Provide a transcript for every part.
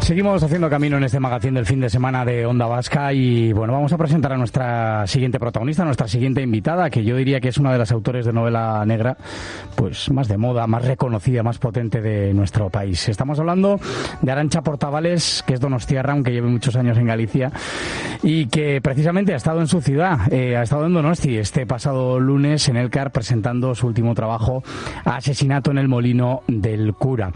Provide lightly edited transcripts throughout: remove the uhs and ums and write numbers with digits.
Seguimos haciendo camino en este magazín del fin de semana de Onda Vasca y bueno, vamos a presentar a nuestra siguiente protagonista, nuestra siguiente invitada, que yo diría que es una de las autores de novela negra pues más de moda, más reconocida, más potente de nuestro país. Estamos hablando de Arantxa Portavales, que es donostiarra, aunque lleve muchos años en Galicia, y que precisamente ha estado en su ciudad, ha estado en Donosti este pasado lunes en Elkar presentando su último trabajo, Asesinato en el Molino del Cura.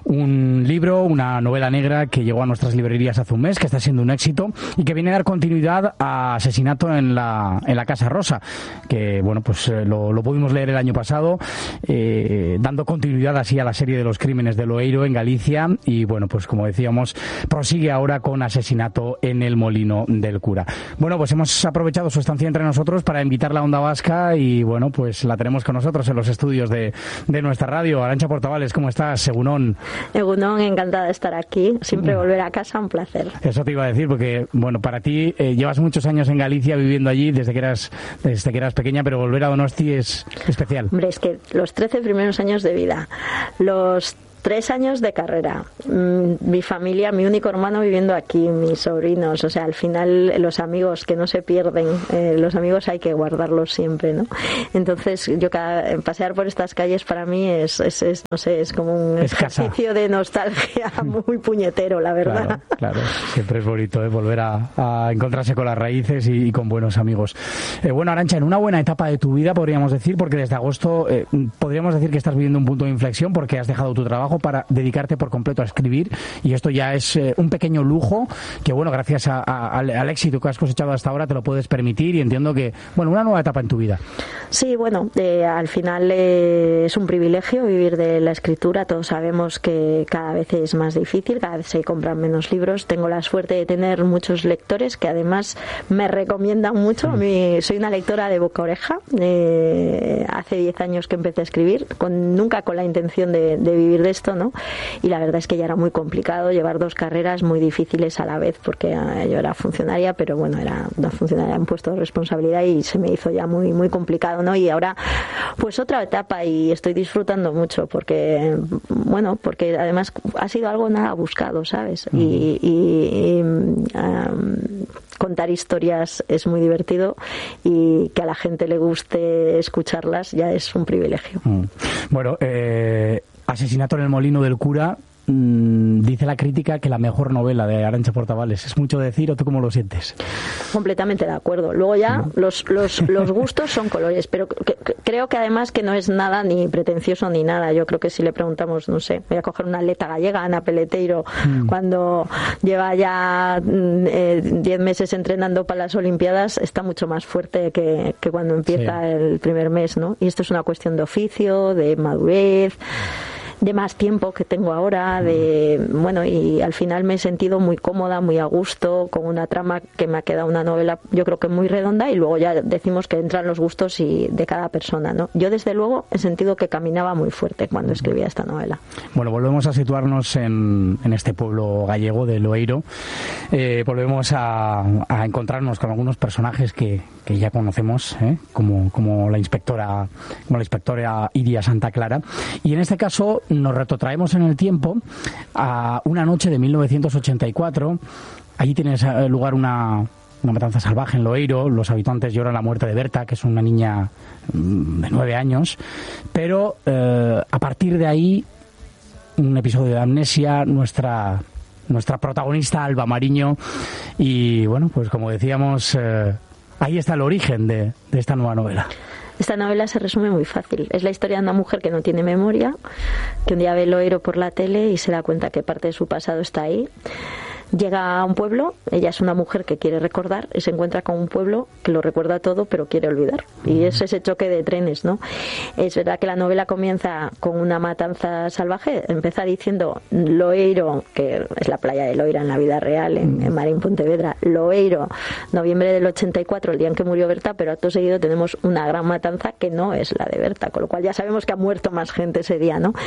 Un libro, una novela negra que llegó a nuestras librerías hace un mes, que está siendo un éxito y que viene a dar continuidad a Asesinato en la Casa Rosa, que bueno, pues lo pudimos leer el año pasado, dando continuidad así a la serie de los crímenes de Loeiro en Galicia y bueno, pues como decíamos, prosigue ahora con Asesinato en el Molino del Cura. Bueno, pues hemos aprovechado su estancia entre nosotros para invitarla a Onda Vasca y bueno, pues la tenemos con nosotros en los estudios de nuestra radio. Arantxa Portavales, ¿cómo estás? Egunon. Egunon, encantada de estar aquí. Siempre volver a casa, un placer. Eso te iba a decir, porque bueno, para ti llevas muchos años en Galicia viviendo allí desde que eras pequeña, pero volver a Donosti es especial. Hombre, es que los 13 primeros años de vida, los 3 años de carrera, mi familia, mi único hermano viviendo aquí, mis sobrinos, o sea, al final los amigos que no se pierden, los amigos hay que guardarlos siempre, ¿no? Entonces, yo pasear por estas calles para mí es no sé, es como un ejercicio de nostalgia muy puñetero, la verdad. Claro, siempre es bonito volver a encontrarse con las raíces y con buenos amigos. Bueno, Arantxa, en una buena etapa de tu vida, podríamos decir, porque desde agosto podríamos decir que estás viviendo un punto de inflexión porque has dejado tu trabajo para dedicarte por completo a escribir y esto ya es un pequeño lujo que bueno, gracias al éxito que has cosechado hasta ahora te lo puedes permitir y entiendo que, bueno, una nueva etapa en tu vida. Sí, bueno, al final es un privilegio vivir de la escritura, todos sabemos que cada vez es más difícil, cada vez se compran menos libros, tengo la suerte de tener muchos lectores que además me recomiendan mucho, a mí soy una lectora de boca a oreja, hace 10 años que empecé a escribir, nunca con la intención de vivir de esto, ¿no? Y la verdad es que ya era muy complicado llevar 2 carreras muy difíciles a la vez porque yo era funcionaria, pero bueno, era una funcionaria en puesto de responsabilidad y se me hizo ya muy muy complicado, ¿no? Y ahora pues otra etapa y estoy disfrutando mucho porque bueno, porque además ha sido algo nada buscado, ¿sabes? Contar historias es muy divertido y que a la gente le guste escucharlas ya es un privilegio. Bueno, Asesinato en el Molino del Cura, dice la crítica que la mejor novela de Arantxa Portavales. ¿Es mucho decir o tú cómo lo sientes? Completamente de acuerdo. Luego ya los gustos son colores, pero creo que además que no es nada ni pretencioso ni nada. Yo creo que si le preguntamos, no sé, voy a coger una atleta gallega, Ana Peleteiro, cuando lleva ya 10 meses entrenando para las Olimpiadas, está mucho más fuerte que cuando empieza el primer mes, ¿no? Y esto es una cuestión de oficio, de madurez, de más tiempo que tengo ahora, bueno, y al final me he sentido muy cómoda, muy a gusto, con una trama que me ha quedado una novela, yo creo que muy redonda, y luego ya decimos que entran los gustos de cada persona, ¿no? Yo desde luego he sentido que caminaba muy fuerte cuando escribía esta novela. Bueno, volvemos a situarnos en este pueblo gallego de Loeiro, volvemos a encontrarnos con algunos personajes que ya conocemos, como la inspectora Iria Santa Clara, y en este caso nos retrotraemos en el tiempo a una noche de 1984. Allí tiene lugar una matanza salvaje en Loeiro. Los habitantes lloran la muerte de Berta, que es una niña de 9 años, pero a partir de ahí un episodio de amnesia, nuestra protagonista Alba Mariño, y bueno, pues como decíamos, ahí está el origen de esta nueva novela. Esta novela se resume muy fácil. Es la historia de una mujer que no tiene memoria, que un día ve Loeiro por la tele y se da cuenta que parte de su pasado está ahí. Llega a un pueblo, ella es una mujer que quiere recordar y se encuentra con un pueblo que lo recuerda todo pero quiere olvidar. Y es ese choque de trenes, ¿no? Es verdad que la novela comienza con una matanza salvaje. Empieza diciendo Loeiro, que es la playa de Loira en la vida real, en Marín, Pontevedra. Loeiro, noviembre del 84, el día en que murió Berta, pero acto seguido tenemos una gran matanza que no es la de Berta, con lo cual ya sabemos que ha muerto más gente ese día, ¿no?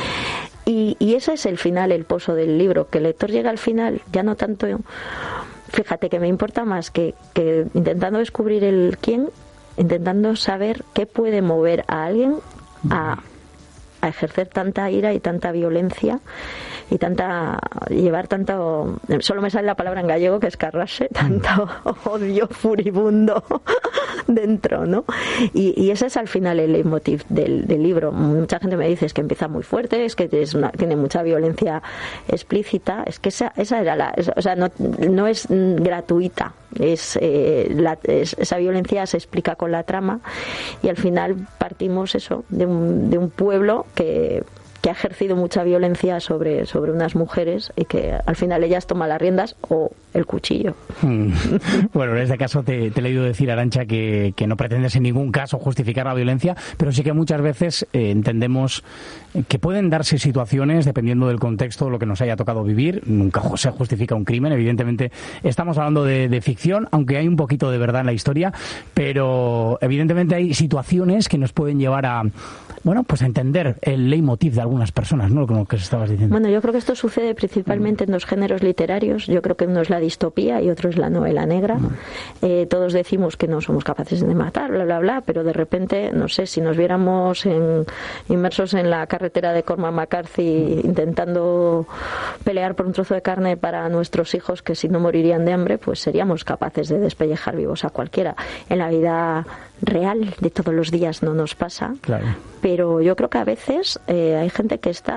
Y ese es el final, el pozo del libro, que el lector llega al final, ya no tanto, fíjate que me importa más que intentando descubrir el quién, intentando saber qué puede mover a alguien a ejercer tanta ira y tanta violencia llevar tanto, solo me sale la palabra en gallego que es carrashe, tanto odio furibundo dentro, ¿no? Y ese es al final el leitmotiv del libro. Mucha gente me dice es que empieza muy fuerte, es que tiene mucha violencia explícita. Es que esa era o sea, no es gratuita. Esa violencia se explica con la trama y al final partimos de un pueblo que ha ejercido mucha violencia sobre unas mujeres y que al final ellas toman las riendas o el cuchillo. Bueno, en este caso te he leído decir, Arantxa, que no pretendes en ningún caso justificar la violencia, pero sí que muchas veces entendemos que pueden darse situaciones, dependiendo del contexto, lo que nos haya tocado vivir. Nunca se justifica un crimen, evidentemente estamos hablando de ficción, aunque hay un poquito de verdad en la historia, pero evidentemente hay situaciones que nos pueden llevar a entender el leitmotiv de algunas personas, ¿no? Como que estabas diciendo. Bueno, yo creo que esto sucede principalmente en dos géneros literarios. Yo creo que uno es la distopía y otro es la novela negra. Todos decimos que no somos capaces de matar, bla, bla, bla, pero de repente, no sé, si nos viéramos inmersos en la carretera de Cormac McCarthy intentando pelear por un trozo de carne para nuestros hijos que si no morirían de hambre, pues seríamos capaces de despellejar vivos a cualquiera. En la vida real de todos los días no nos pasa, claro. Pero yo creo que a veces hay gente que está